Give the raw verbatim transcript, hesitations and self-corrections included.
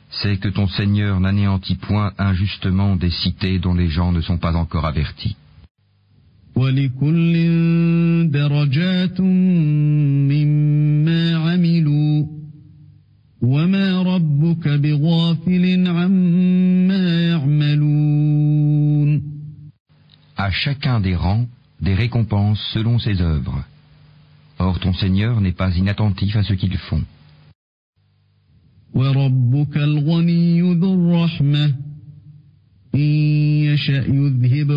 c'est que ton Seigneur n'anéantit point injustement des cités dont les gens ne sont pas encore avertis. وَلِكُلٍّ دَرَجَاتٌ مِّمَّا عَمِلُوا وَمَا رَبُّكَ بِغَافِلٍ عَمَّا يَعْمَلُونَ. À chacun des rangs, des récompenses selon ses œuvres. Or ton Seigneur n'est pas inattentif à ce qu'ils font. وَرَبُّكَ الْغَنِيُّ ذُو الرَّحْمَةِ إِن يَشَأْ يُذْهِبْكُمْ